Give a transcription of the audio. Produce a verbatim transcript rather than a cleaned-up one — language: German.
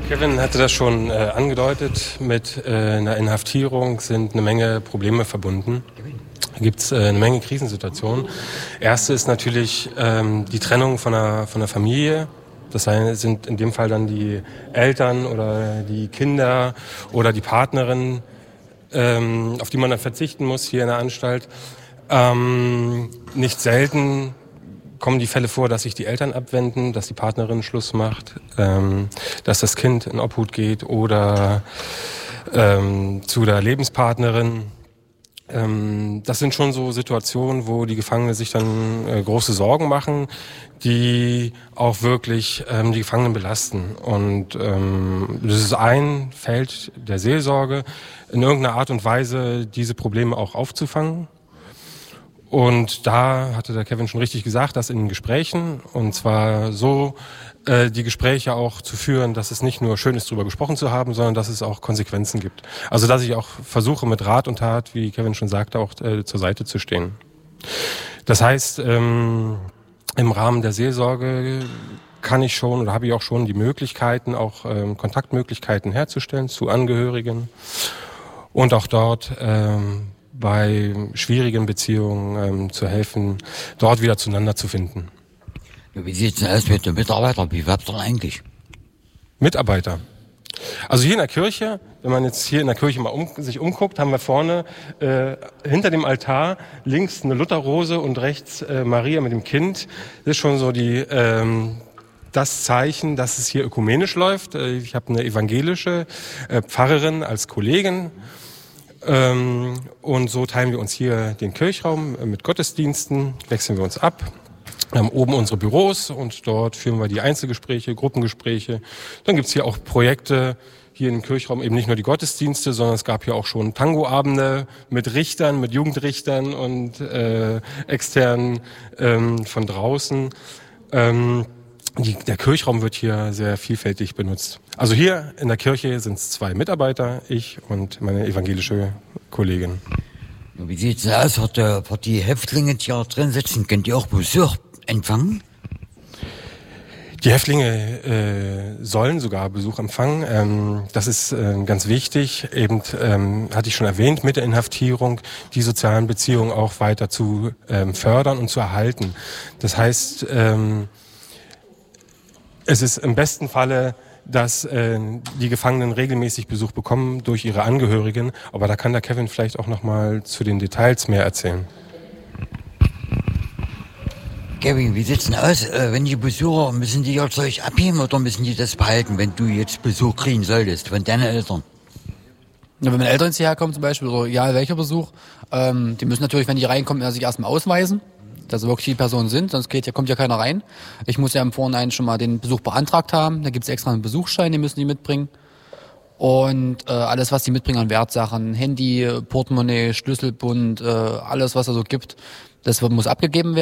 Kevin hatte das schon äh, angedeutet, mit äh, einer Inhaftierung sind eine Menge Probleme verbunden. Da gibt es äh, eine Menge Krisensituationen. Erste ist natürlich ähm, die Trennung von der, von der Familie. Das sind in dem Fall dann die Eltern oder die Kinder oder die Partnerin, ähm, auf die man dann verzichten muss hier in der Anstalt. Ähm, nicht selten kommen die Fälle vor, dass sich die Eltern abwenden, dass die Partnerin Schluss macht, ähm, dass das Kind in Obhut geht oder ähm, zu der Lebenspartnerin. Ähm, das sind schon so Situationen, wo die Gefangenen sich dann äh, große Sorgen machen, die auch wirklich ähm, die Gefangenen belasten. Und ähm, das ist ein Feld der Seelsorge, in irgendeiner Art und Weise diese Probleme auch aufzufangen. Und da hatte der Kevin schon richtig gesagt, dass in den Gesprächen, und zwar so äh, die Gespräche auch zu führen, dass es nicht nur schön ist, drüber gesprochen zu haben, sondern dass es auch Konsequenzen gibt. Also dass ich auch versuche, mit Rat und Tat, wie Kevin schon sagte, auch äh, zur Seite zu stehen. Das heißt, ähm, im Rahmen der Seelsorge kann ich schon oder habe ich auch schon die Möglichkeiten, auch ähm, Kontaktmöglichkeiten herzustellen zu Angehörigen und auch dort ähm, bei schwierigen Beziehungen ähm, zu helfen, dort wieder zueinander zu finden. Wie sieht es denn aus mit den Mitarbeitern? Wie werbt ihr eigentlich? Mitarbeiter. Also hier in der Kirche, wenn man jetzt hier in der Kirche mal um, sich umguckt, haben wir vorne äh, hinter dem Altar links eine Lutherrose und rechts äh, Maria mit dem Kind. Das ist schon so die ähm, das Zeichen, dass es hier ökumenisch läuft. Ich habe eine evangelische äh, Pfarrerin als Kollegin. Ähm, und so teilen wir uns hier den Kirchraum äh, mit Gottesdiensten, wechseln wir uns ab. Wir haben oben unsere Büros und dort führen wir die Einzelgespräche, Gruppengespräche. Dann gibt's hier auch Projekte, hier im Kirchraum eben nicht nur die Gottesdienste, sondern es gab hier auch schon Tangoabende mit Richtern, mit Jugendrichtern und äh, externen ähm, von draußen. Ähm, Die, der Kirchraum wird hier sehr vielfältig benutzt. Also hier in der Kirche sind es zwei Mitarbeiter, ich und meine evangelische Kollegin. Wie sieht es aus für die, für die Häftlinge, die hier drin sitzen? Könnt ihr auch Besuch empfangen? Die Häftlinge äh, sollen sogar Besuch empfangen. Ähm, das ist äh, ganz wichtig. Eben, ähm, hatte ich schon erwähnt, mit der Inhaftierung die sozialen Beziehungen auch weiter zu ähm, fördern und zu erhalten. Das heißt, ähm, es ist im besten Falle, dass äh, die Gefangenen regelmäßig Besuch bekommen durch ihre Angehörigen. Aber da kann der Kevin vielleicht auch noch mal zu den Details mehr erzählen. Kevin, wie sieht's denn aus, äh, wenn die Besucher, müssen die ihr Zeug abheben oder müssen die das behalten, wenn du jetzt Besuch kriegen solltest von deinen Eltern? Ja, wenn meine Eltern jetzt hierher kommen zum Beispiel, oder egal welcher Besuch, ähm, die müssen natürlich, wenn die reinkommen, sich erstmal ausweisen, dass sie wirklich die Personen sind, sonst geht, kommt ja keiner rein. Ich muss ja im Vorhinein schon mal den Besuch beantragt haben, da gibt's extra einen Besuchsschein, den müssen die mitbringen. Und äh, alles, was die mitbringen an Wertsachen, Handy, Portemonnaie, Schlüsselbund, äh, alles, was es so gibt, das wird, muss abgegeben werden.